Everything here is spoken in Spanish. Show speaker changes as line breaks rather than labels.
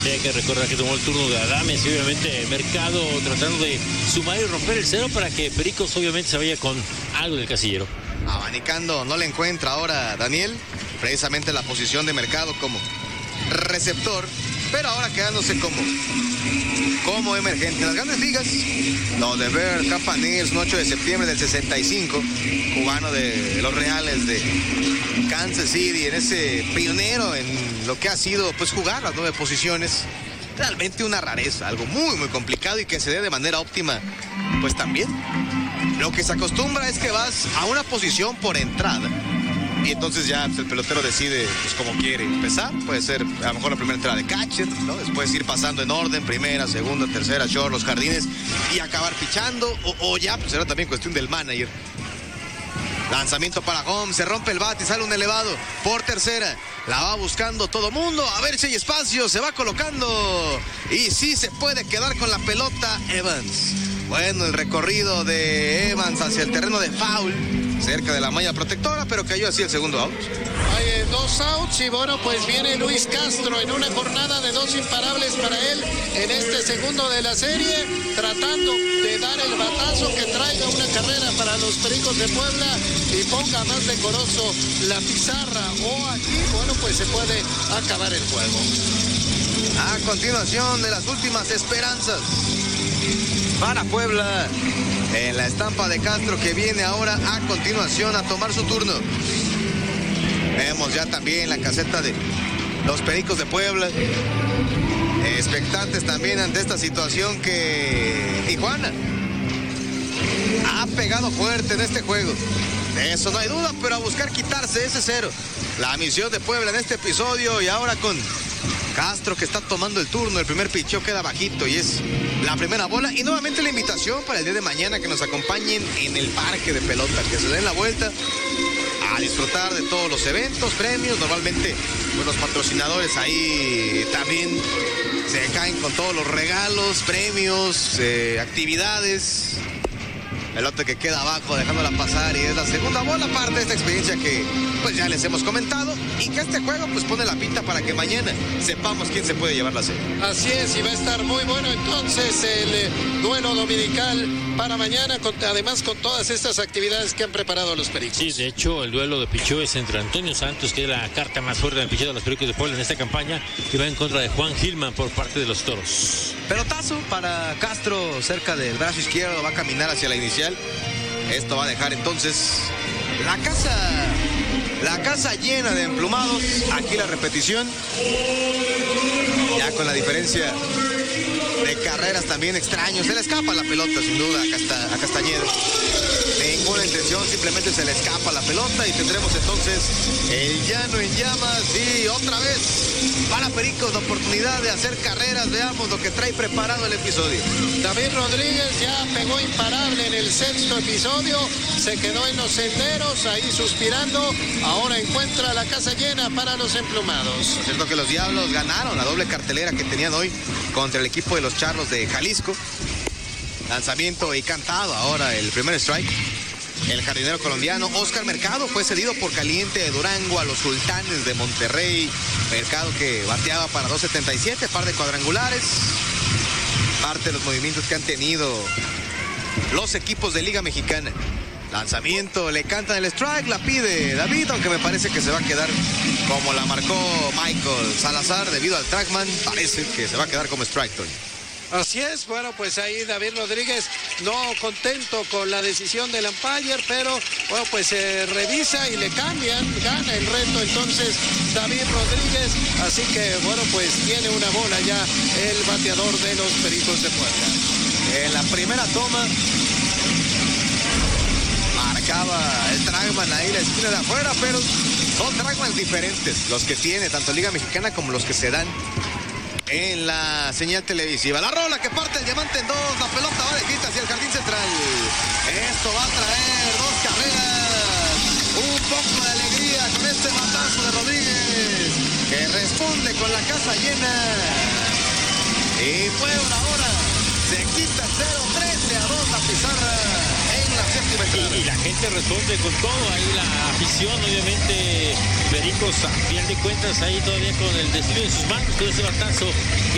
Hay que recordar que tomó el turno de Adames y obviamente Mercado tratando de sumar y romper el cero para que Pericos obviamente se vaya con algo del casillero.
Abanicando, no le encuentra ahora Daniel, precisamente la posición de Mercado como receptor, pero ahora quedándose como emergente. En las grandes ligas, los de Bear Campaneers, un 8 de septiembre del 65, cubano de los Reales de Kansas City, en ese pionero en lo que ha sido pues jugar las 9 posiciones. Realmente una rareza, algo muy muy complicado y que se dé de manera óptima pues también. Lo que se acostumbra es que vas a una posición por entrada y entonces ya pues, el pelotero decide pues como quiere empezar. Puede ser a lo mejor la primera entrada de catcher, ¿no? Después ir pasando en orden, primera, segunda, tercera, short, los jardines y acabar pichando o ya pues era también cuestión del manager. Lanzamiento para home, se rompe el bate y sale un elevado por tercera. La va buscando todo mundo, a ver si hay espacio, se va colocando. Y sí se puede quedar con la pelota Evans. Bueno, el recorrido de Evans hacia el terreno de foul, cerca de la malla protectora, pero cayó así el segundo out.
Hay 2 outs y bueno, pues viene Luis Castro en una jornada de 2 imparables para él en este segundo de la serie, tratando de dar el batazo que traiga una carrera para los Pericos de Puebla y ponga más decoroso la pizarra, o aquí, bueno, pues se puede acabar el juego.
A continuación de las últimas esperanzas para Puebla, en la estampa de Castro, que viene ahora a continuación a tomar su turno. Vemos ya también la caseta de los Pericos de Puebla, expectantes también ante esta situación que Tijuana ha pegado fuerte en este juego. De eso no hay duda, pero a buscar quitarse ese cero. La misión de Puebla en este episodio, y ahora con Castro que está tomando el turno. El primer picheo queda bajito y es la primera bola. Y nuevamente la invitación para el día de mañana que nos acompañen en el parque de pelota, que se den la vuelta a disfrutar de todos los eventos, premios. Normalmente pues, los patrocinadores ahí también se caen con todos los regalos, premios, actividades. Pelota que queda abajo dejándola pasar y es la segunda bola, parte de esta experiencia que pues ya les hemos comentado y que este juego pues pone la pinta para que mañana sepamos quién se puede llevar la serie.
Así es, y va a estar muy bueno entonces el duelo dominical para mañana, además con todas estas actividades que han preparado los Pericos.
Sí, de hecho el duelo de picheo es entre Antonio Santos, que es la carta más fuerte del picheo de los Pericos de Puebla en esta campaña, que va en contra de Juan Gilman por parte de los Toros.
Pelotazo para Castro cerca del brazo izquierdo, va a caminar hacia la inicial. Esto va a dejar entonces la casa llena de emplumados. Aquí la repetición, ya con la diferencia de carreras también extraños. Se le escapa la pelota sin duda a Castañeda. Ninguna intención, simplemente se le escapa la pelota y tendremos entonces el llano en llamas y otra vez para Pericos la oportunidad de hacer carreras. Veamos lo que trae preparado el episodio.
David Rodríguez ya pegó imparable en el sexto episodio, se quedó en los senderos ahí suspirando, ahora encuentra la casa llena para los emplumados.
Es cierto que los Diablos ganaron la doble cartelera que tenían hoy contra el equipo de los Charros de Jalisco. Lanzamiento y cantado ahora el primer strike. El jardinero colombiano Oscar Mercado fue cedido por Caliente de Durango a los Sultanes de Monterrey. Mercado que bateaba para 2.77, par de cuadrangulares. Parte de los movimientos que han tenido los equipos de Liga Mexicana. Lanzamiento, le cantan el strike, la pide David, aunque me parece que se va a quedar como la marcó Michael Salazar debido al trackman. Parece que se va a quedar como strike, Tony.
Así es, bueno, pues ahí David Rodríguez no contento con la decisión del umpire, pero bueno, pues se revisa y le cambian, gana el reto entonces David Rodríguez, así que bueno, pues tiene una bola ya el bateador de los Pericos de Puebla.
En la primera toma marcaba el trackman ahí la esquina de afuera, pero son trackmans diferentes los que tiene tanto Liga Mexicana como los que se dan en la señal televisiva. La rola que parte el diamante en 2, la pelota va de quita hacia el jardín central. Esto va a traer 2 carreras, un poco de alegría con este batazo de Rodríguez, que responde con la casa llena. Y Puebla ahora se quita 0-13-2 la pizarra en la séptima entrada.
Y la gente responde con todo, ahí la afición, obviamente Pericos a final de cuentas ahí todavía con el destino en sus manos, con ese batazo que